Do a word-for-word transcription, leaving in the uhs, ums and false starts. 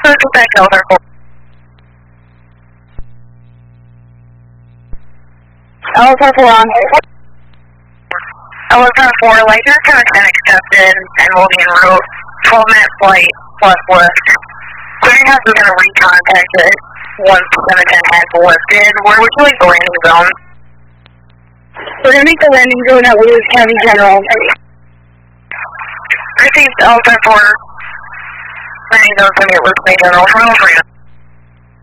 Central Tech, Elevator four. Elevator four on. Elevator four, laser connection accepted and will be en route. twelve minute flight plus lift. Clearinghouse is going to recontact it once seven ten has lifted. Where would you like the landing zone? We're going to make the landing zone at Lewis County General. Received Elevator four. Landing zone is going to be at Lewis County General. Final for you.